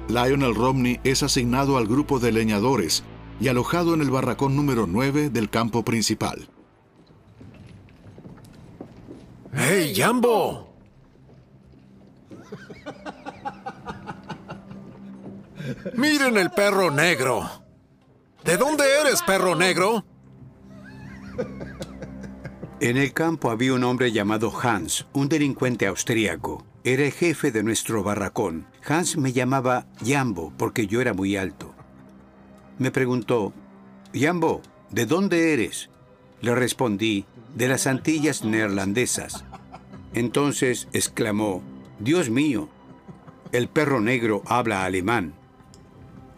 Lionel Romney es asignado al grupo de leñadores y alojado en el barracón número 9 del campo principal. ¡Hey, Jambo! ¡Miren el perro negro! ¿De dónde eres, perro negro? En el campo había un hombre llamado Hans, un delincuente austríaco. Era el jefe de nuestro barracón. Hans me llamaba Jambo porque yo era muy alto. Me preguntó, «Jambo, ¿de dónde eres?» Le respondí, «De las Antillas Neerlandesas». Entonces exclamó, «Dios mío, el perro negro habla alemán».